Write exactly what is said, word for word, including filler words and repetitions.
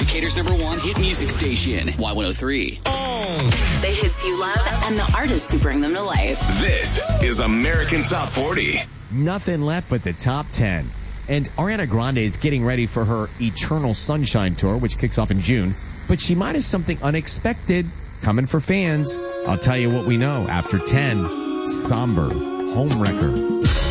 Decatur's number one hit music station, Y one oh three. The hits you love and the artists who bring them to life. This is American Top forty. Nothing left but the top ten. And Ariana Grande is getting ready for her Eternal Sunshine Tour, which kicks off in June. But she might have something unexpected coming for fans. I'll tell you what we know after ten. Somber, Homewrecker.